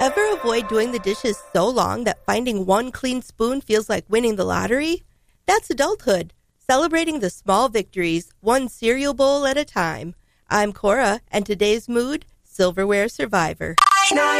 Ever avoid doing the dishes so long that finding one clean spoon feels like winning the lottery? That's adulthood, celebrating the small victories, one cereal bowl at a time. I'm Cora, and today's mood, Silverware Survivor.